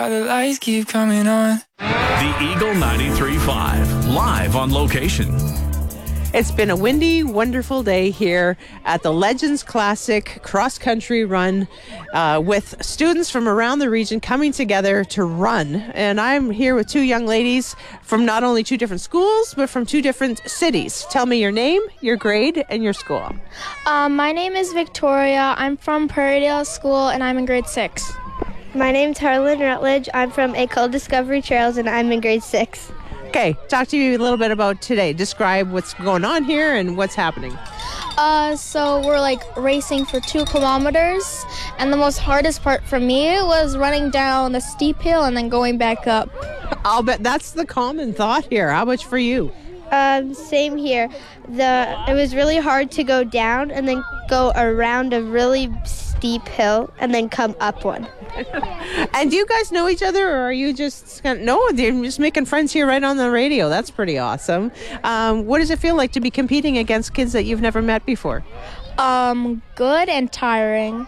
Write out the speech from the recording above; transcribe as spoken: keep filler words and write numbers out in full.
Why the lights keep coming on. The Eagle ninety-three point five, live on location. It's been a windy, wonderful day here at the Legends Classic Cross Country Run uh, with students from around the region coming together to run. And I'm here with two young ladies from not only two different schools, but from two different cities. Tell me your name, your grade, and your school. Um, my name is Victoria. I'm from Prairiedale School, and I'm in grade six. My name's Harlan Rutledge. I'm from École Discovery Trails, and I'm in grade six. Okay, talk to you a little bit about today. Describe what's going on here and what's happening. Uh, so we're like racing for two kilometers, and the most hardest part for me was running down the steep hill and then going back up. I'll bet that's the common thought here. How much for you? Um, same here. The it was really hard to go down and then go around a really steep hill and then come up one. And do you guys know each other, or are you just kind of, no? They're just making friends here right on the radio. That's pretty awesome. Um, what does it feel like to be competing against kids that you've never met before? Um, good and tiring.